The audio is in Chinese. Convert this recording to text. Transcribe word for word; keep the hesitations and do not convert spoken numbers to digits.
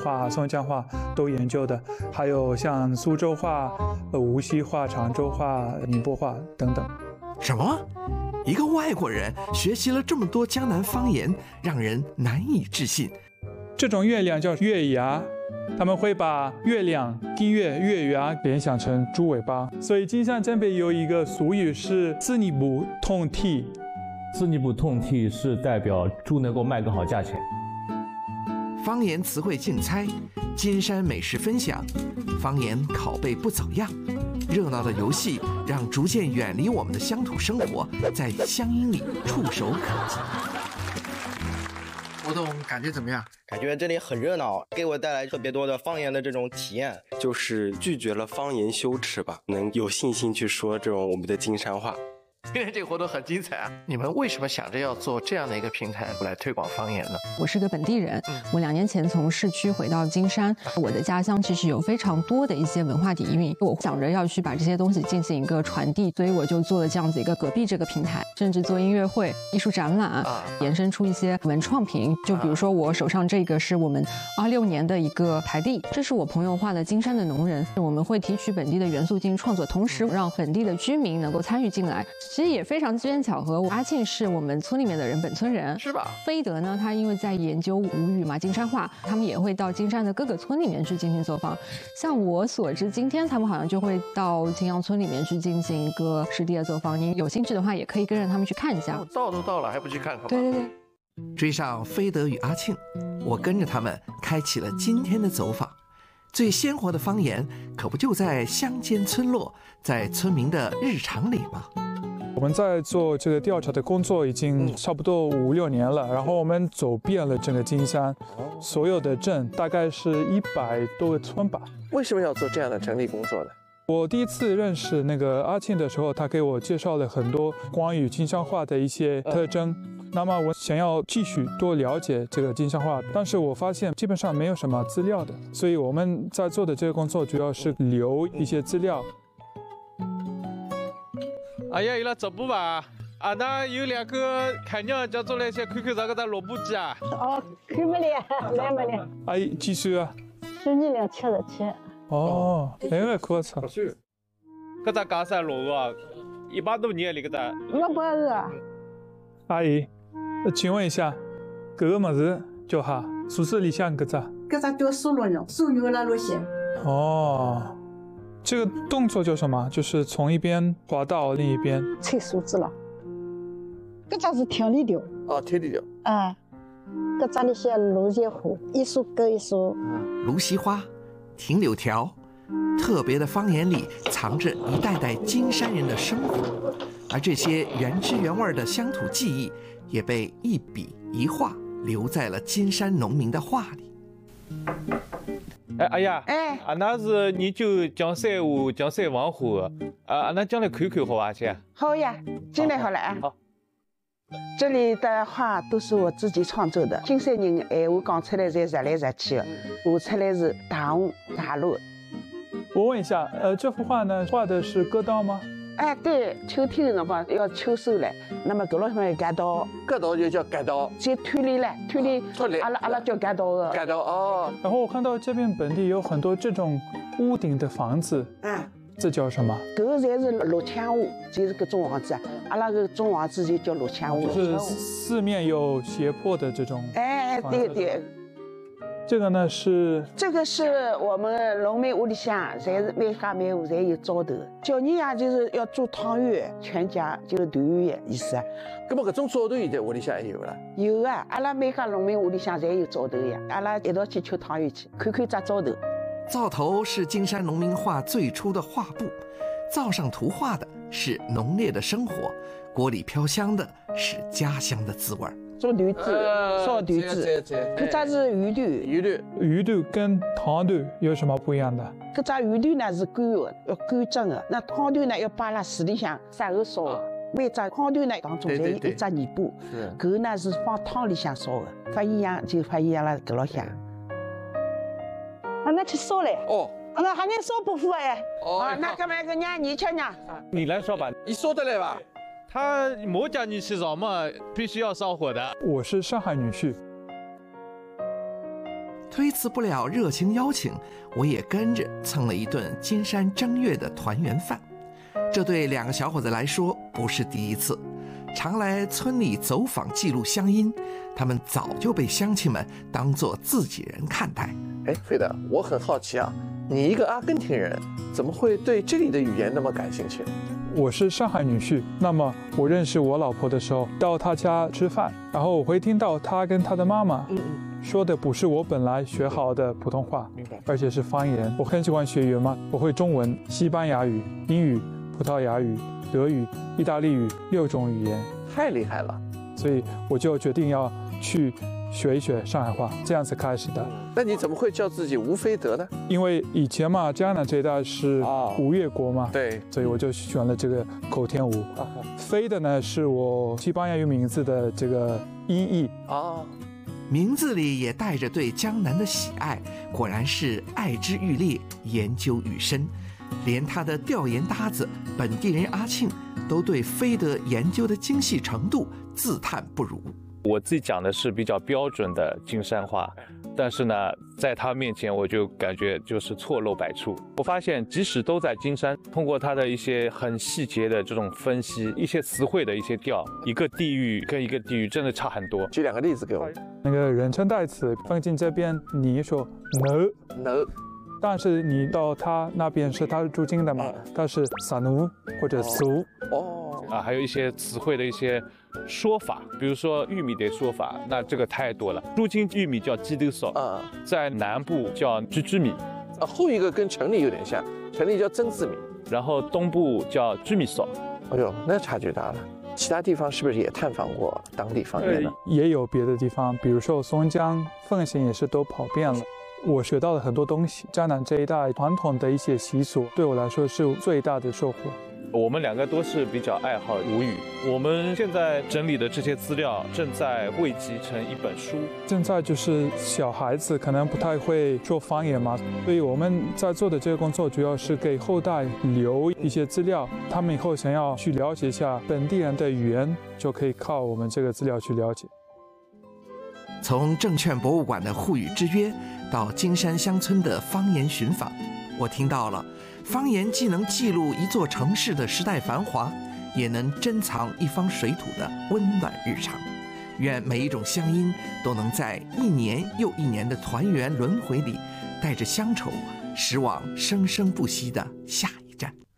话、松江话都研究的，还有像苏州话、呃无锡话、常州话、宁波话等等。 什么？一个外国人学习了这么多江南方言，让人难以置信。 这种月亮叫月牙，他们会把月亮、丁月、月牙联想成猪尾巴，所以金山这边有一个俗语是“自你不痛踢”。 自你不痛踢是代表猪能够卖个好价钱。 方言词汇竞猜，金山美食分享，方言拷贝不走样。热闹的游戏让逐渐远离我们的乡土生活在乡音里触手可及。 活动感觉怎么样？ 感觉这里很热闹，给我带来特别多的方言的这种体验。 就是拒绝了方言羞耻吧，能有信心去说这种我们的金山话。 今天这个活动很精彩啊！你们为什么想着要做这样的一个平台来推广方言呢？ 我是个本地人，我两年前从市区回到金山，我的家乡其实有非常多的一些文化底蕴，我想着要去把这些东西进行一个传递，所以我就做了这样子一个隔壁这个平台，甚至做音乐会、艺术展览，啊、延伸出一些文创品。就比如说我手上这个是我们二六年的一个台历，这是我朋友画的金山的农人，我们会提取本地的元素进行创作，同时让本地的居民能够参与进来。其实也非常机缘巧合，阿庆是我们村里面的人，本村人是吧？ 飞德呢，他因为在研究吴语嘛，金山话，他们也会到金山的各个村里面去进行走访。像我所知，今天他们好像就会到金阳村里面去进行一个实地的走访。您有兴趣的话，也可以跟着他们去看一下。 哦、到都到了，还不去看看吗？ 对对对。 追上飞德与阿庆，我跟着他们开启了今天的走访。最鲜活的方言，可不就在乡间村落，在村民的日常里吗？ 我们在做这个调查的工作已经差不多五六年了，然后我们走遍了整个金山，所有的镇大概是一百多个村吧。 为什么要做这样的整理工作呢？ 我第一次认识那个阿庆的时候，他给我介绍了很多关于金山话的一些特征。那么我想要继续多了解这个金山话，但是我发现基本上没有什么资料的，所以我们在做的这个工作主要是留一些资料。 哎呀，有了直播吧？啊，那有两个菜鸟叫做来先看看这个的萝卜鸡啊。 哦，看不了，来不了。 阿姨几岁啊？ 十二两七十七。 哦，那个可操。 搿只加山萝卜啊，一百多年了，搿只。 六百个。 阿姨，请问一下，搿个么子叫啥？宿舍里向搿只？ 搿只叫酥肉肉，酥肉了肉馅。 哦。这个动作叫什么？就是从一边滑到另一边。 切梳子了。搿只是调理条。 哦，调理条。 啊，搿只里些芦荟花，一束搁一束。 芦荟花，停柳条，特别的方言里藏着一代代金山人的生活，而这些原汁原味的乡土记忆，也被一笔一画留在了金山农民的画里。 哎，阿爷， 哎， 阿那是研究江山话、江山文化的，啊，阿那将来看看好伐，姐？ 好呀，进来好了啊。 好。 这里的话都是我自己创作的，金山人闲话讲出来侪实来实去的，画出来是大红大绿。 我问一下，呃，这幅画呢，画的是割稻吗？ 哎，对，秋天的辰光要秋收了，那么搿落上割稻， 割稻就叫割稻， 就脱离了，脱离， 脱离， 阿拉阿拉叫割稻的。 割稻哦。 然后我看到这边本地有很多这种屋顶的房子， 啊， 这叫什么？ 搿个侪是落墙屋，就是搿种房子啊，阿拉搿种房子就叫落墙屋。 就是四面有斜坡的这种。 哎，对对。 这个呢是， 这个是我们农民屋里向，侪是每家每户侪有灶头。小人呀，就是要做汤圆，全家就是团圆的意思啊。 那么搿种灶头现在屋里向还有啦？ 有啊，阿拉每家农民屋里向侪有灶头呀。阿拉一道去吃汤圆去，看看只灶头。 灶头是金山农民画最初的画布，灶上涂画的是浓烈的生活，锅里飘香的是家乡的滋味。 做团子，烧团子，搿只是鱼团。 鱼团， 鱼团跟汤团有什么不一样的？ 搿只鱼团呢是干的，要干蒸的；那汤团呢要摆辣水里向晒后烧的。每只汤团呢当中侪有一只泥巴，搿呢是放汤里向烧的，发营养就发营养了搿落向。啊，那去烧嘞。哦。啊，那还能烧不腐哎。哦。啊，那搿么搿让你吃呢？ 你来烧吧， 你烧得来吧？ 他没叫你去烧嘛，必须要烧火的。 我是上海女婿。 推辞不了热情邀请，我也跟着蹭了一顿金山正月的团圆饭。这对两个小伙子来说不是第一次，常来村里走访记录乡音，他们早就被乡亲们当作自己人看待。 哎，飞德，我很好奇啊，你一个阿根廷人，怎么会对这里的语言那么感兴趣？ 我是上海女婿，那么我认识我老婆的时候，到她家吃饭，然后我会听到她跟她的妈妈说的不是我本来学好的普通话，而且是方言。我很喜欢学语言嘛，我会中文、西班牙语、英语、葡萄牙语、德语、意大利语六种语言， 太厉害了。 所以我就决定要去学一学上海话，这样子开始的。 那你怎么会叫自己吴飞德呢？ 因为以前嘛，江南这一带是吴越国嘛， 对， 所以我就选了这个口天吴。 啊、 飞的呢是我西班牙语名字的这个音译啊，名字里也带着对江南的喜爱，果然是爱之愈烈，研究愈深。连他的调研搭子本地人阿庆都对飞德研究的精细程度自叹不如。 我自己讲的是比较标准的金山话，但是呢，在他面前我就感觉就是错漏百出。我发现即使都在金山，通过他的一些很细节的这种分析，一些词汇的一些调，一个地域跟一个地域真的差很多。 举两个例子给我。 那个人称代词放进这边，你说呢呢， 但是你到他那边是他是驻京的嘛，他是撒奴或者苏哦啊，还有一些词汇的一些说法，比如说玉米的说法，那这个太多了。驻京玉米叫鸡豆臊啊，在南部叫居居米， 啊，后一个跟城里有点像，城里叫曾字米， 然后东部叫居米臊。 哎呦，那差距大了。其他地方是不是也探访过当地方言呢？ 呃、也有别的地方，比如说松江、奉贤也是都跑遍了。我学到了很多东西，江南这一带传统的一些习俗，对我来说是最大的收获。 我们两个都是比较爱好吴语，我们现在整理的这些资料正在汇集成一本书。 现在就是小孩子可能不太会说方言嘛，所以我们在做的这个工作主要是给后代留一些资料，他们以后想要去了解一下本地人的语言，就可以靠我们这个资料去了解。 从证券博物馆的沪语之约到金山乡村的方言寻访，我听到了方言既能记录一座城市的时代繁华，也能珍藏一方水土的温暖日常。愿每一种乡音都能在一年又一年的团圆轮回里，带着乡愁驶往生生不息的下一